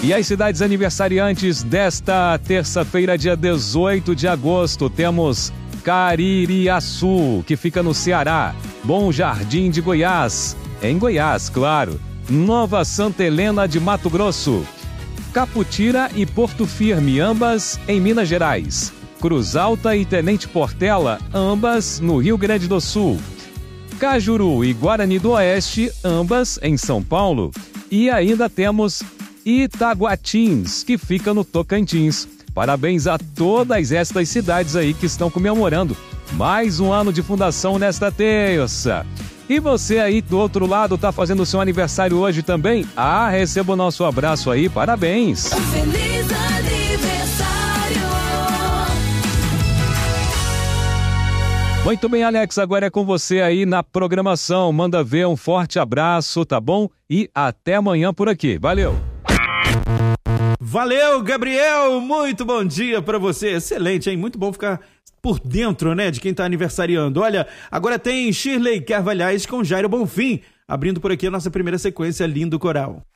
E as cidades aniversariantes desta terça-feira, dia 18 de agosto, temos Caririaçu, que fica no Ceará, Bom Jardim de Goiás, em Goiás, claro, Nova Santa Helena de Mato Grosso, Caputira e Porto Firme, ambas em Minas Gerais, Cruz Alta e Tenente Portela, ambas no Rio Grande do Sul, Cajuru e Guarani do Oeste, ambas em São Paulo, e ainda temos Itaguatins, que fica no Tocantins. Parabéns a todas estas cidades aí que estão comemorando mais um ano de fundação nesta terça. E você aí do outro lado tá fazendo o seu aniversário hoje também? Ah, receba o nosso abraço aí, parabéns! Feliz aniversário! Muito bem, Alex, agora é com você aí na programação. Manda ver, um forte abraço, tá bom? E até amanhã por aqui. Valeu! Valeu, Gabriel! Muito bom dia pra você. Excelente, hein? Muito bom ficar por dentro, né, de quem tá aniversariando. Olha, agora tem Shirley Carvalhais com Jairo Bonfim, abrindo por aqui a nossa primeira sequência Lindo Coral.